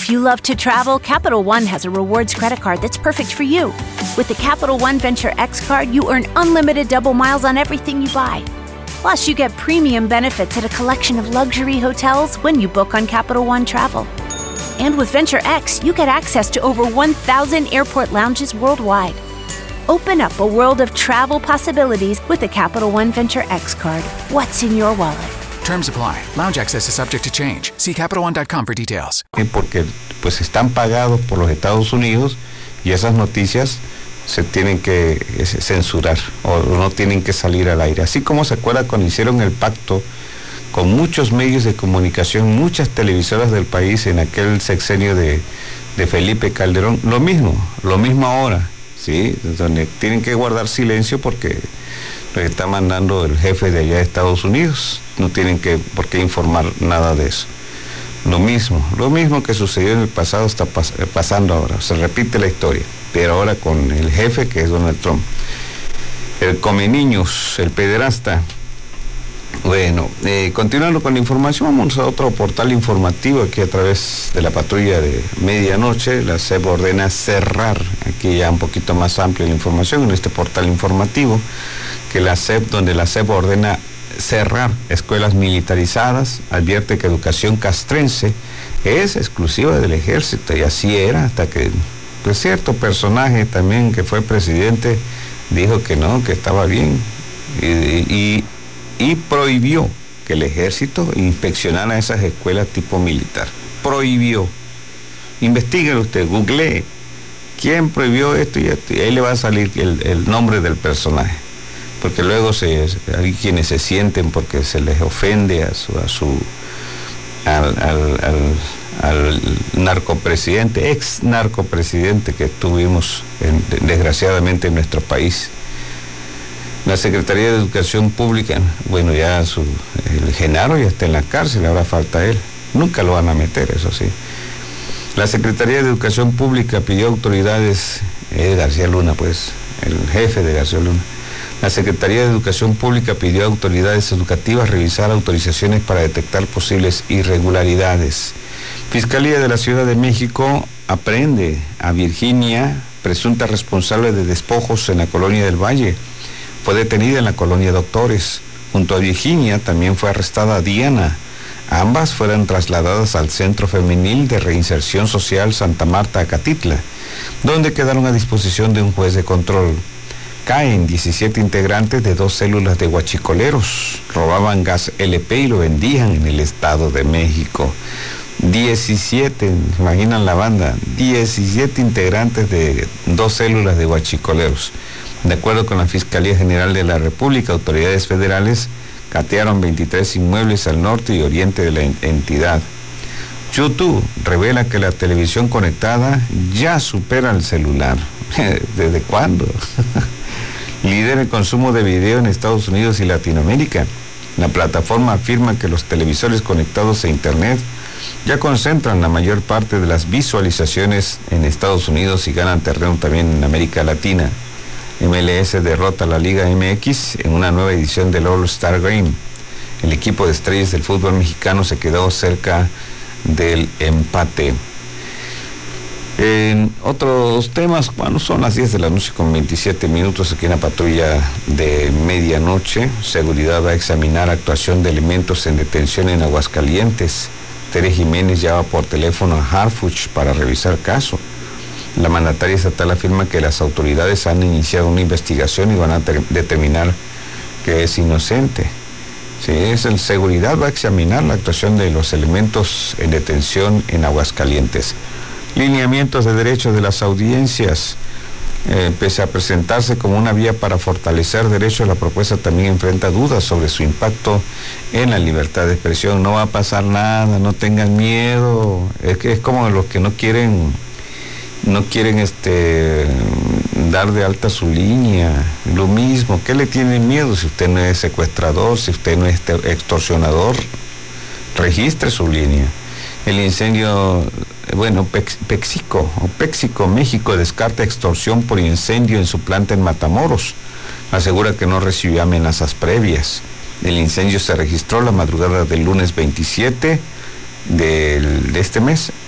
If you love to travel, Capital One has a rewards credit card that's perfect for you. With the Capital One Venture X card, you earn unlimited double miles on everything you buy. Plus, you get premium benefits at a collection of luxury hotels when you book on Capital One Travel. And with Venture X, you get access to over 1,000 airport lounges worldwide. Open up a world of travel possibilities with the Capital One Venture X card. What's in your wallet? Terms apply. Lounge access is subject to change. See CapitalOne.com for details. Porque pues están pagados por los Estados Unidos y esas noticias se tienen que censurar o no tienen que salir al aire. Así como se acuerda cuando hicieron el pacto con muchos medios de comunicación, muchas televisoras del país en aquel sexenio de Felipe Calderón, lo mismo ahora, ¿sí? Donde tienen que guardar silencio porque lo está mandando el jefe de allá de Estados Unidos, no tienen por qué informar nada de eso. Lo mismo que sucedió en el pasado está pasando ahora, se repite la historia, pero ahora con el jefe que es Donald Trump. El come niños, el pederasta. Bueno, continuando con la información, vamos a otro portal informativo aquí a través de la patrulla de medianoche. La SEP ordena cerrar, aquí ya un poquito más amplia la información en este portal informativo, que donde la SEP ordena cerrar escuelas militarizadas, advierte que educación castrense es exclusiva del ejército, y así era hasta que pues, cierto personaje también que fue presidente dijo que no, que estaba bien, y prohibió que el ejército inspeccionara esas escuelas tipo militar. Prohibió. Investíguelo usted, googlee quién prohibió esto y esto, y ahí le va a salir el nombre del personaje. Porque luego hay quienes se sienten porque se les ofende al narcopresidente, ex narcopresidente que tuvimos desgraciadamente en nuestro país. La Secretaría de Educación Pública, bueno, ya el Genaro ya está en la cárcel, ahora falta él. Nunca lo van a meter, eso sí. La Secretaría de Educación Pública pidió a autoridades, García Luna, pues, el jefe de García Luna. La Secretaría de Educación Pública pidió a autoridades educativas revisar autorizaciones para detectar posibles irregularidades. Fiscalía de la Ciudad de México aprehende a Virginia, presunta responsable de despojos en la Colonia del Valle. Fue detenida en la Colonia Doctores. Junto a Virginia también fue arrestada Diana. Ambas fueron trasladadas al Centro Femenil de Reinserción Social Santa Marta, Acatitla, donde quedaron a disposición de un juez de control. Caen 17 integrantes de 2 células de huachicoleros. Robaban gas LP y lo vendían en el Estado de México. 17, imaginan la banda, 17 integrantes de 2 células de huachicoleros. De acuerdo con la Fiscalía General de la República, autoridades federales catearon 23 inmuebles al norte y oriente de la entidad. YouTube revela que la televisión conectada ya supera el celular. ¿Desde cuándo? Líder en consumo de video en Estados Unidos y Latinoamérica. La plataforma afirma que los televisores conectados a Internet ya concentran la mayor parte de las visualizaciones en Estados Unidos y ganan terreno también en América Latina. MLS derrota a la Liga MX en una nueva edición del All-Star Game. El equipo de estrellas del fútbol mexicano se quedó cerca del empate. En otros temas, bueno, son las 10 de la noche con 27 minutos aquí en la patrulla de medianoche. Seguridad va a examinar actuación de elementos en detención en Aguascalientes. Tere Jiménez llama por teléfono a Harfuch para revisar caso. La mandataria estatal afirma que las autoridades han iniciado una investigación y van a determinar que es inocente. Sí, el seguridad va a examinar la actuación de los elementos en detención en Aguascalientes. Lineamientos de derechos de las audiencias. Pese a presentarse como una vía para fortalecer derechos, la propuesta también enfrenta dudas sobre su impacto en la libertad de expresión. No va a pasar nada, no tengan miedo. Es como los que no quieren dar de alta su línea. Lo mismo, ¿qué le tienen miedo si usted no es secuestrador, si usted no es extorsionador? Registre su línea. El incendio, Péxico, México descarta extorsión por incendio en su planta en Matamoros. Asegura que no recibió amenazas previas. El incendio se registró la madrugada del lunes 27 de este mes